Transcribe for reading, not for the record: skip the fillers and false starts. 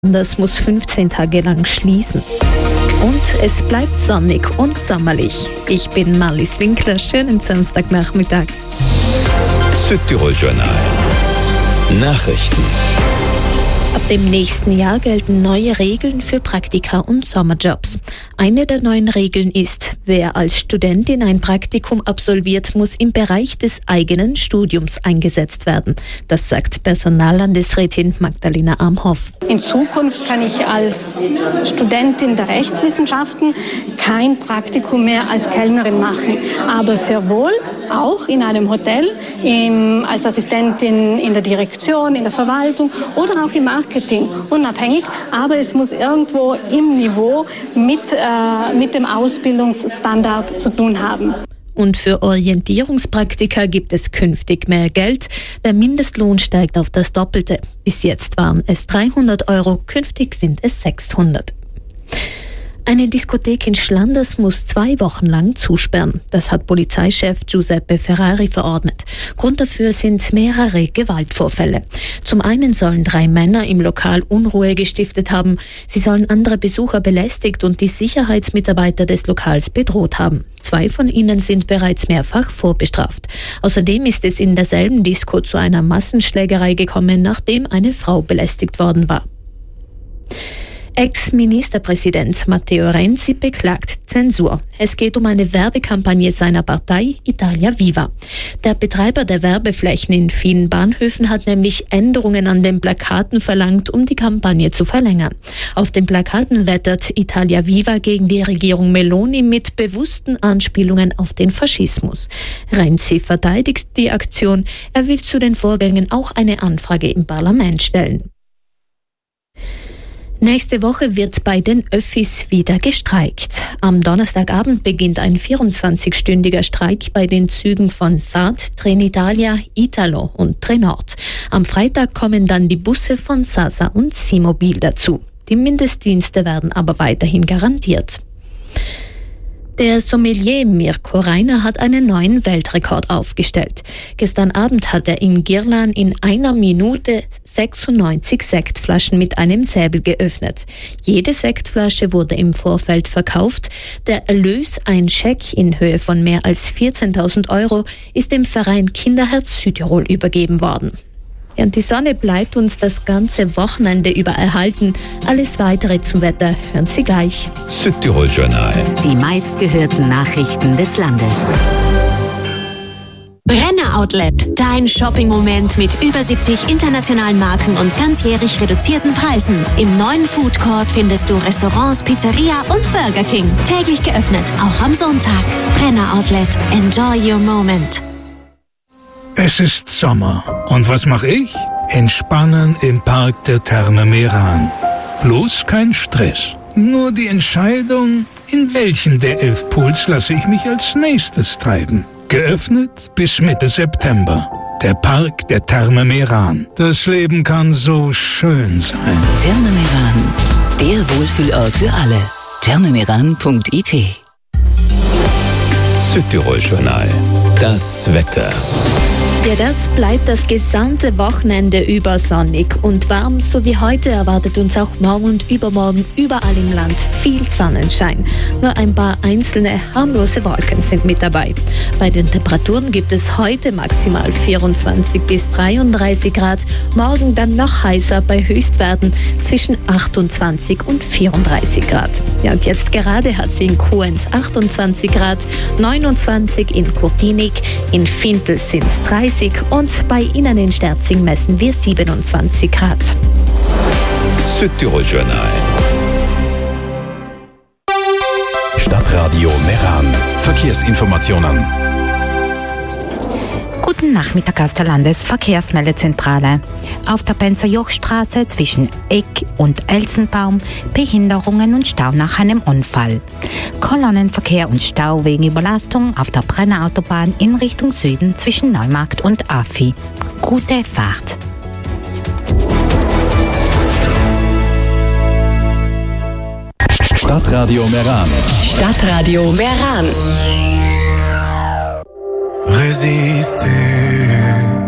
Das muss 15 Tage lang schließen. Und es bleibt sonnig und sommerlich. Ich bin Marlies Winkler. Schönen Samstagnachmittag. Südtirol-Journal. Nachrichten. Ab dem nächsten Jahr gelten neue Regeln für Praktika und Sommerjobs. Eine der neuen Regeln ist, wer als Studentin ein Praktikum absolviert, muss im Bereich des eigenen Studiums eingesetzt werden. Das sagt Personallandesrätin Magdalena Amhoff. In Zukunft kann ich als Studentin der Rechtswissenschaften kein Praktikum mehr als Kellnerin machen, aber sehr wohl auch in einem Hotel, als Assistentin in der Direktion, in der Verwaltung oder auch im Marketing, unabhängig, aber es muss irgendwo im Niveau mit dem Ausbildungsstandard zu tun haben. Und für Orientierungspraktika gibt es künftig mehr Geld. Der Mindestlohn steigt auf das Doppelte. Bis jetzt waren es 300 €, künftig sind es 600. Eine Diskothek in Schlanders muss 2 Wochen lang zusperren. Das hat Polizeichef Giuseppe Ferrari verordnet. Grund dafür sind mehrere Gewaltvorfälle. Zum einen sollen 3 Männer im Lokal Unruhe gestiftet haben. Sie sollen andere Besucher belästigt und die Sicherheitsmitarbeiter des Lokals bedroht haben. 2 von ihnen sind bereits mehrfach vorbestraft. Außerdem ist es in derselben Disco zu einer Massenschlägerei gekommen, nachdem eine Frau belästigt worden war. Ex-Ministerpräsident Matteo Renzi beklagt Zensur. Es geht um eine Werbekampagne seiner Partei Italia Viva. Der Betreiber der Werbeflächen in vielen Bahnhöfen hat nämlich Änderungen an den Plakaten verlangt, um die Kampagne zu verlängern. Auf den Plakaten wettert Italia Viva gegen die Regierung Meloni mit bewussten Anspielungen auf den Faschismus. Renzi verteidigt die Aktion. Er will zu den Vorgängen auch eine Anfrage im Parlament stellen. Nächste Woche wird bei den Öffis wieder gestreikt. Am Donnerstagabend beginnt ein 24-stündiger Streik bei den Zügen von SAD, Trenitalia, Italo und Trenord. Am Freitag kommen dann die Busse von Sasa und Simobil dazu. Die Mindestdienste werden aber weiterhin garantiert. Der Sommelier Mirko Reiner hat einen neuen Weltrekord aufgestellt. Gestern Abend hat er in Girlan in 1 Minute 96 Sektflaschen mit einem Säbel geöffnet. Jede Sektflasche wurde im Vorfeld verkauft. Der Erlös, ein Scheck in Höhe von mehr als 14.000 €, ist dem Verein Kinderherz Südtirol übergeben worden. Und die Sonne bleibt uns das ganze Wochenende über erhalten. Alles Weitere zum Wetter hören Sie gleich. Südtirol-Journal. Die meistgehörten Nachrichten des Landes. Brenner Outlet, dein Shopping-Moment mit über 70 internationalen Marken und ganzjährig reduzierten Preisen. Im neuen Food Court findest du Restaurants, Pizzeria und Burger King. Täglich geöffnet, auch am Sonntag. Brenner Outlet, enjoy your moment. Es ist Sommer. Und was mache ich? Entspannen im Park der Therme Meran. Bloß kein Stress. Nur die Entscheidung, in welchen der 11 Pools lasse ich mich als nächstes treiben. Geöffnet bis Mitte September. Der Park der Therme Meran. Das Leben kann so schön sein. Therme Meran. Der Wohlfühlort für alle. thermemeran.it. Südtirol-Journal. Das Wetter. Ja, das bleibt das gesamte Wochenende über sonnig und warm, so wie heute erwartet uns auch morgen und übermorgen überall im Land viel Sonnenschein. Nur ein paar einzelne harmlose Wolken sind mit dabei. Bei den Temperaturen gibt es heute maximal 24 bis 33 Grad, morgen dann noch heißer bei Höchstwerten zwischen 28 und 34 Grad. Ja, und jetzt gerade hat sie in Kuens 28 Grad, 29 in Kurtinik, in Fintel sind es 30 und bei Ihnen in Sterzing messen wir 27 Grad. Südtirol-Journal. Stadtradio Meran. Verkehrsinformationen. Guten Nachmittag aus der Landesverkehrsmeldezentrale. Auf der Penzer-Joch-Straße zwischen Eck und Elsenbaum Behinderungen und Stau nach einem Unfall. Kolonnenverkehr und Stau wegen Überlastung auf der Brennerautobahn in Richtung Süden zwischen Neumarkt und Afi. Gute Fahrt! Stadtradio Meran. Stadtradio Meran. Résister.